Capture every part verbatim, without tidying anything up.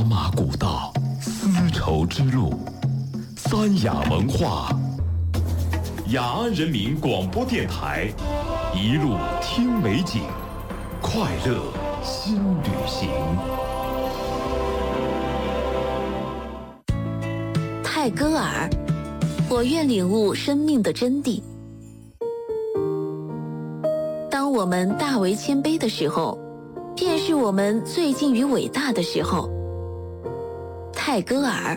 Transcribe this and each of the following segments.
茶马古道，丝绸之路，三雅文化。雅安人民广播电台，一路听美景，快乐新旅行。 泰戈尔，我愿领悟生命的真谛。当我们大为谦卑的时候，便是我们最近于伟大的时候。泰戈尔。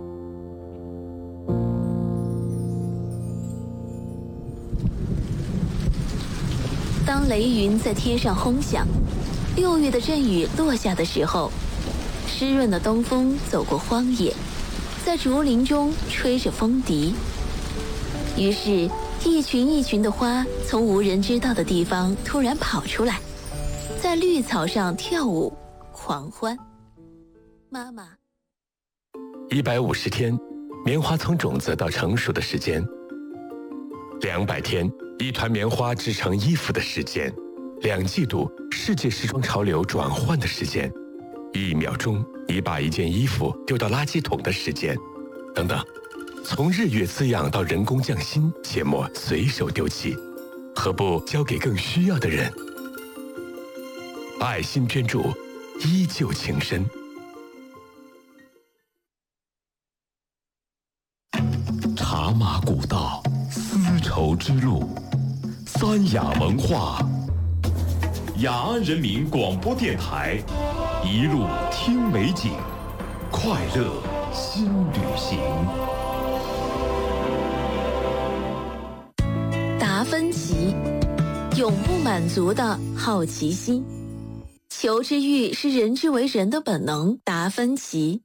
当雷云在天上轰响，六月的阵雨落下的时候，湿润的东风走过荒野，在竹林中吹着风笛。于是一群一群的花从无人知道的地方突然跑出来，在绿草上跳舞狂欢。妈妈， 一百五十天，棉花从种子到成熟的时间；两百天，一团棉花织成衣服的时间；两季度，世界时装潮流转换的时间；一秒钟，你把一件衣服丢到垃圾桶的时间，等等。从日月滋养到人工匠心，切莫随手丢弃，何不交给更需要的人？爱心捐助，依旧情深。 茶马古道，丝绸之路，三雅文化。雅安人民广播电台，一路听美景，快乐新旅行。 达芬奇，永不满足的好奇心。求知欲是人之为人的本能。达芬奇。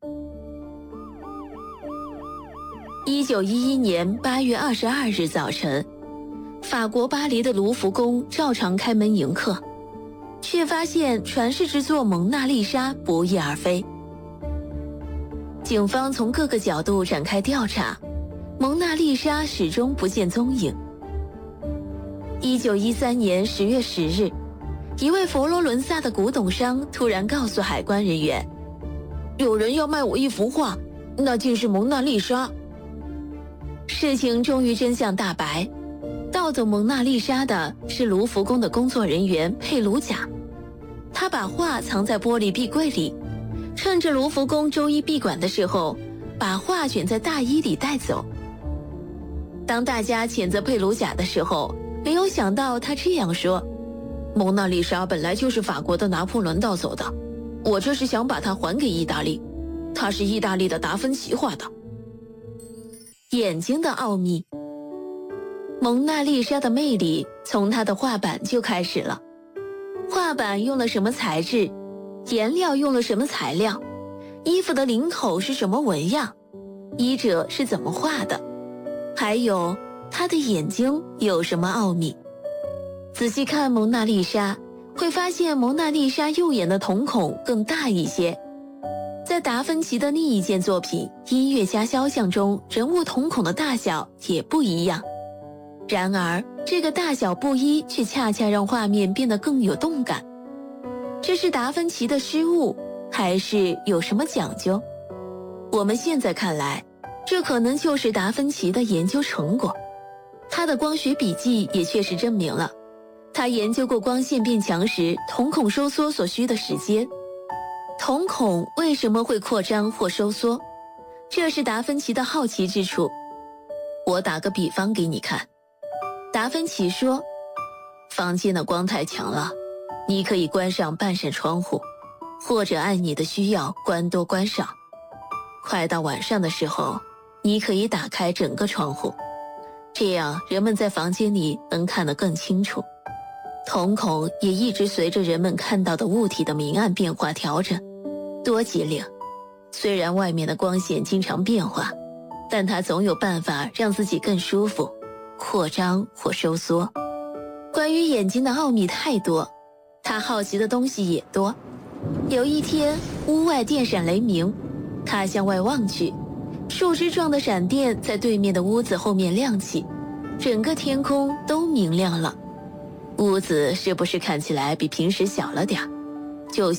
一九一一年八月二十二日早晨，法国巴黎的卢浮宫照常开门迎客，却发现传世之作《蒙娜丽莎》不翼而飞。警方从各个角度展开调查，蒙娜丽莎始终不见踪影。一九一三年十月十日，一位佛罗伦萨的古董商突然告诉海关人员，有人要卖我一幅画，那竟是蒙娜丽莎。事情终于真相大白，盗走蒙娜丽莎的是卢浮宫的工作人员佩鲁贾，他把画藏在玻璃壁柜里，趁着卢浮宫周一闭馆的时候，把画卷在大衣里带走。当大家谴责佩鲁贾的时候，没有想到他这样说，蒙娜丽莎本来就是法国的拿破仑盗走的，我这是想把它还给意大利，它是意大利的达芬奇画的。眼睛的奥秘。蒙娜丽莎的魅力从她的画板就开始了。画板用了什么材质，颜料用了什么材料，衣服的领口是什么纹样，医者是怎么画的，还有她的眼睛有什么奥秘。仔细看蒙娜丽莎，会发现蒙娜丽莎右眼的瞳孔更大一些。在达芬奇的另一件作品《音乐家肖像》中，人物瞳孔的大小也不一样。然而这个大小不一却恰恰让画面变得更有动感。这是达芬奇的失误，还是有什么讲究？我们现在看来，这可能就是达芬奇的研究成果。他的光学笔记也确实证明了，他研究过光线变强时瞳孔收缩所需的时间。瞳孔为什么会扩张或收缩？这是达芬奇的好奇之处。我打个比方给你看。达芬奇说，房间的光太强了，你可以关上半扇窗户，或者按你的需要关多关少。快到晚上的时候，你可以打开整个窗户，这样人们在房间里能看得更清楚。瞳孔也一直随着人们看到的物体的明暗变化调整。多机灵！虽然外面的光线经常变化，但它总有办法让自己更舒服，扩张或收缩。关于眼睛的奥秘太多，他好奇的东西也多。有一天，屋外电闪雷鸣，他向外望去，树枝状的闪电在对面的屋子后面亮起，整个天空都明亮了。屋子是不是看起来比平时小了点？就